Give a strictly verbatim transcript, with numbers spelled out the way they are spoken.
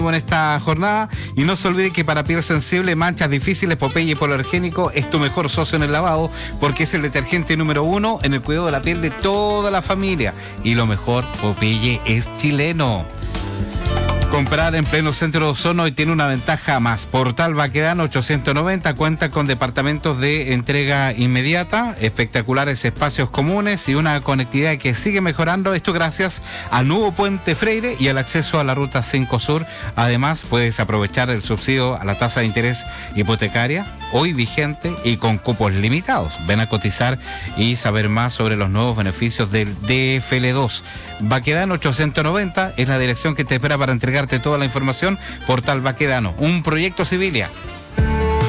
en esta jornada y no se olvide que para piel sensible, manchas difíciles, Popeye hipoalergénico es tu mejor socio en el lavado porque es el detergente número uno en el cuidado de la piel de toda la familia y lo mejor, Popeye es chileno. Comprar en pleno centro de Osorno y tiene una ventaja más. Portal Baquedano ochocientos noventa cuenta con departamentos de entrega inmediata, espectaculares espacios comunes y una conectividad que sigue mejorando. Esto gracias al nuevo Puente Freire y al acceso a la Ruta cinco Sur. Además, puedes aprovechar el subsidio a la tasa de interés hipotecaria, hoy vigente y con cupos limitados. Ven a cotizar y saber más sobre los nuevos beneficios del D F L dos. Baquedano ochocientos noventa es la dirección que te espera para entregarte toda la información. Portal Baquedano, un proyecto Civilia.